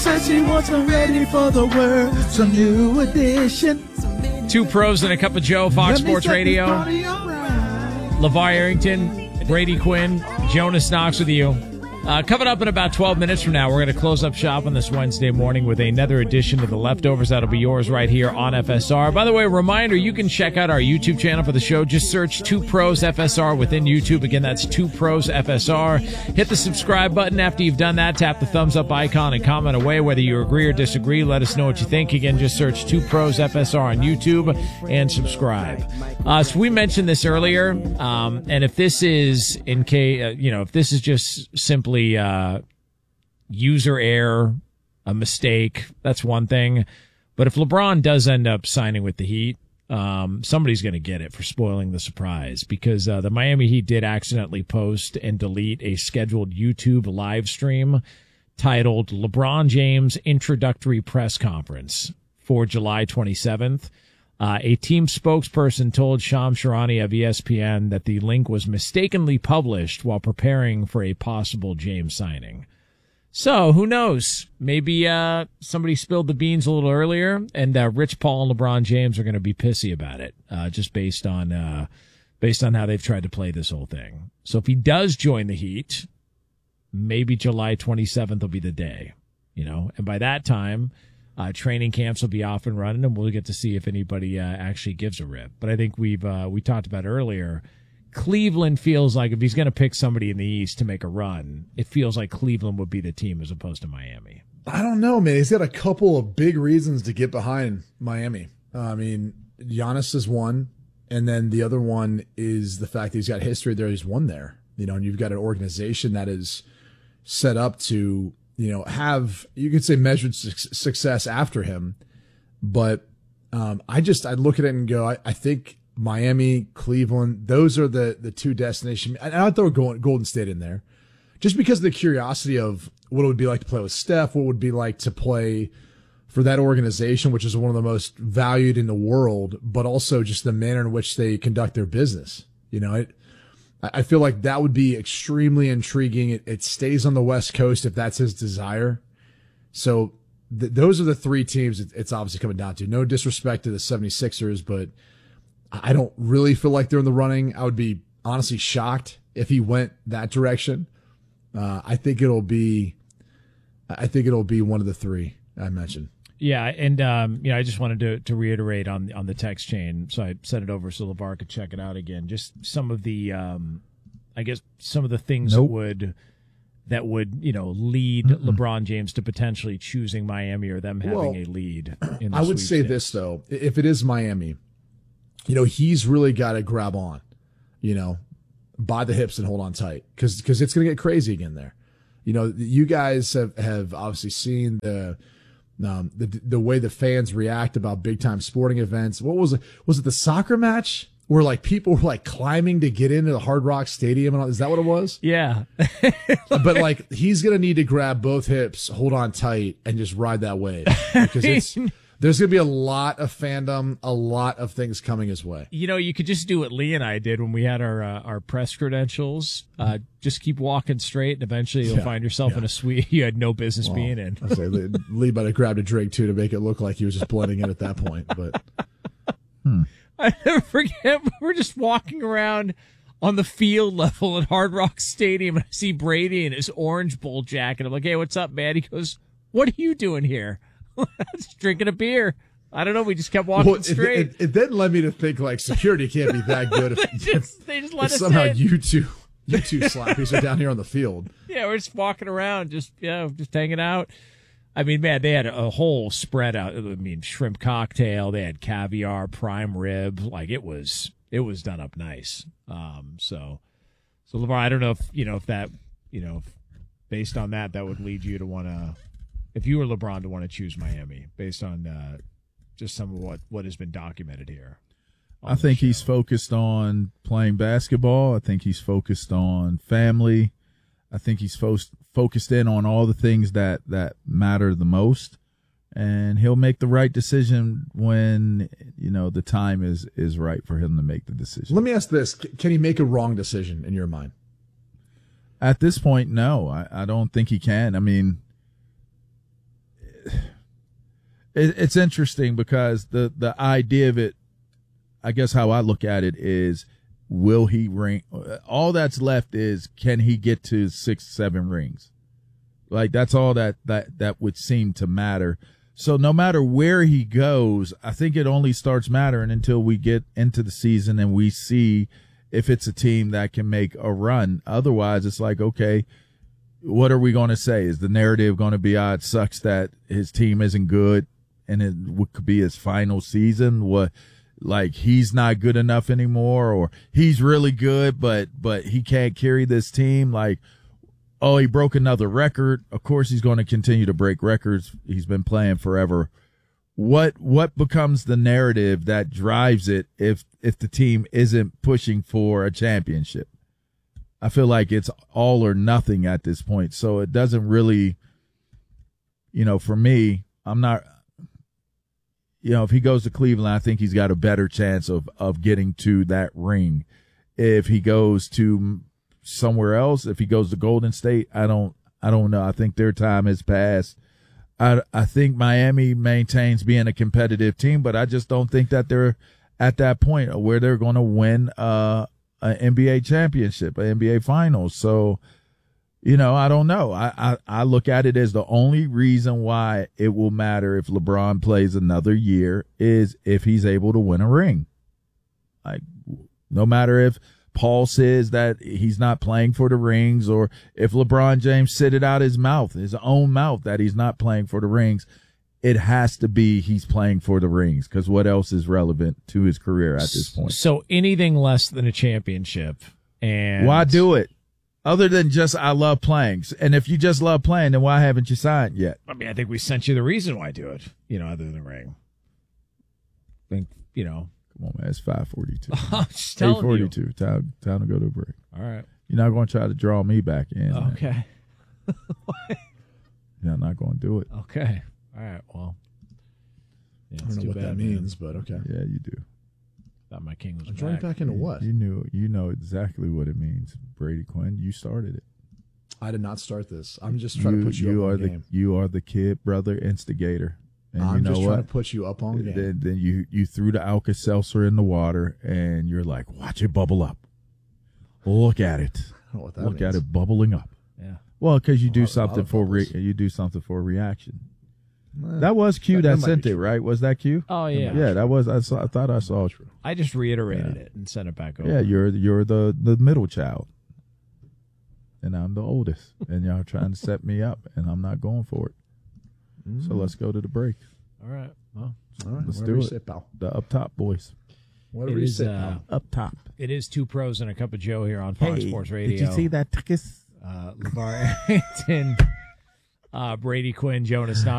says he wasn't ready for the world. Some new edition. Two pros and a cup of Joe, Fox Sports Radio. LeVar Arrington, Brady Quinn, Jonas Knox with you. Coming up in about 12 minutes from now, we're going to close up shop on this Wednesday morning with another edition of The Leftovers. That'll be yours right here on FSR. By the way, a reminder, you can check out our YouTube channel for the show. Just search Two Pros FSR within YouTube. Again, that's Two Pros FSR. Hit the subscribe button. After you've done that, tap the thumbs up icon and comment away whether you agree or disagree. Let us know what you think. Again, just search Two Pros FSR on YouTube and subscribe. So we mentioned this earlier, and if this is if this is just simply user error, a mistake, that's one thing. But if LeBron does end up signing with the Heat, somebody's going to get it for spoiling the surprise, because the Miami Heat did accidentally post and delete a scheduled YouTube live stream titled LeBron James Introductory Press Conference for July 27th. A team spokesperson told Shams Charania of ESPN that the link was mistakenly published while preparing for a possible James signing. So who knows? Maybe somebody spilled the beans a little earlier, and Rich Paul and LeBron James are going to be pissy about it, just based on how they've tried to play this whole thing. So if he does join the Heat, maybe July 27th will be the day, and by that time, training camps will be off and running, and we'll get to see if anybody actually gives a rip. But I think we talked about earlier, Cleveland feels like if he's going to pick somebody in the East to make a run, it feels like Cleveland would be the team as opposed to Miami. I don't know, man. He's got a couple of big reasons to get behind Miami. I mean, Giannis is one, and then the other one is the fact that he's got history there. He's won there, and you've got an organization that is set up to have, you could say, measured success after him. But I look at it and go, I think Miami, Cleveland, those are the two destinations. And I'd throw Golden State in there just because of the curiosity of what it would be like to play with Steph, what it would be like to play for that organization, which is one of the most valued in the world, but also just the manner in which they conduct their business. I feel like that would be extremely intriguing. It stays on the West Coast if that's his desire. So those are the three teams it's obviously coming down to. No disrespect to the 76ers, but I don't really feel like they're in the running. I would be honestly shocked if he went that direction. I think it'll be one of the three I mentioned. Yeah, and I just wanted to reiterate on the text chain, so I sent it over so LeVar could check it out again. Just some of the, some of the things that would lead LeBron James to potentially choosing Miami or them having a lead. I would say this though, if it is Miami, he's really got to grab on, by the hips and hold on tight, because it's going to get crazy again there. You guys have obviously seen the way the fans react about big time sporting events. What was it? Was it the soccer match where people were climbing to get into the Hard Rock Stadium? Is that what it was? Yeah. But he's going to need to grab both hips, hold on tight, and just ride that wave, because there's going to be a lot of fandom, a lot of things coming his way. You could just do what Lee and I did when we had our press credentials. Just keep walking straight, and eventually you'll find yourself in a suite you had no business being in. I say Lee might have grabbed a drink too to make it look like he was just blending in at that point. But I never forget, we're just walking around on the field level at Hard Rock Stadium, and I see Brady in his Orange Bowl jacket. I'm like, "Hey, what's up, man?" He goes, "What are you doing here?" Just drinking a beer. I don't know. We just kept walking straight. It then led me to think security can't be that good if they just let us somehow in. you two slappies are down here on the field. Yeah, we're just walking around, just hanging out. I mean, man, they had a whole spread out. I mean, shrimp cocktail. They had caviar, prime rib. It was done up nice. So LeVar, I don't know if that based on that would lead you to want to. If you were LeBron, to want to choose Miami based on just some of what has been documented here. I think he's focused on playing basketball. I think he's focused on family. I think he's focused in on all the things that matter the most. And he'll make the right decision when, the time is right for him to make the decision. Let me ask this. Can he make a wrong decision in your mind? At this point, no. I don't think he can. I mean, It's interesting because the idea of it, I guess how I look at it is, will he ring? All that's left is, can he get to 6, 7 rings? Like, that's all that would seem to matter. So no matter where he goes, I think it only starts mattering until we get into the season and we see if it's a team that can make a run. Otherwise, it's like, okay, what are we going to say? Is the narrative going to be, it sucks that his team isn't good and it could be his final season? What, like, he's not good enough anymore, or he's really good, but he can't carry this team? Like, oh, he broke another record. Of course he's going to continue to break records. He's been playing forever. What becomes the narrative that drives it if the team isn't pushing for a championship? I feel like it's all or nothing at this point. So it doesn't really, for me, I'm not, if he goes to Cleveland, I think he's got a better chance of getting to that ring. If he goes to somewhere else, if he goes to Golden State, I don't know. I think their time has passed. I think Miami maintains being a competitive team, but I just don't think that they're at that point where they're going to win an NBA championship, an NBA finals. So, I don't know. I look at it as the only reason why it will matter if LeBron plays another year is if he's able to win a ring. Like, no matter if Paul says that he's not playing for the rings, or if LeBron James said it out his own mouth, that he's not playing for the rings, it has to be he's playing for the rings, because what else is relevant to his career at this point? So anything less than a championship, and why do it? Other than just, I love playing. And if you just love playing, then why haven't you signed yet? I mean, I think we sent you the reason why do it, other than the ring. I think, Come on, man. It's 5:42. I'm just telling you. 8:42. Time to go to a break. All right. You're not going to try to draw me back in. Okay. You're not going to do it. Okay. All right. Well, I don't know what that means, but okay. Yeah, you do. Thought my king was drawing back into what? You know exactly what it means, Brady Quinn. You started it. I did not start this. I'm just trying to put you up on game. You are the kid brother instigator. And I'm just trying to put you up on game. Then you threw the Alka-Seltzer in the water, and you're like, watch it bubble up. Look at it. I don't know what that Look means. at it bubbling up. Yeah. Well, because you do something for a reaction. That was Q that sent it, right? Was that Q? Oh yeah. Yeah, that was. I thought I saw it. I just reiterated it and sent it back over. Yeah, you're the middle child, and I'm the oldest, and y'all trying to set me up, and I'm not going for it. So let's go to the break. All right. Well, let's do it. The up top boys. Whatever you say, pal. Up top. It is Two Pros and a Cup of Joe here on Fox Sports Radio. Did you see that? LeVar Arrington, Brady Quinn, Jonas Knox.